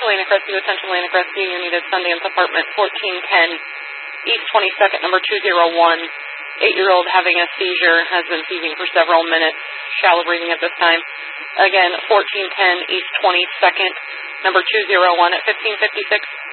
Atlantic Rescue, attention Atlantic Rescue, you needed Sundance Apartment 1410, East 22nd, number 201. 8-year-old having a seizure, has been seizing for several minutes, shallow breathing at this time. Again, 1410 East 22nd, number 201 at 1556.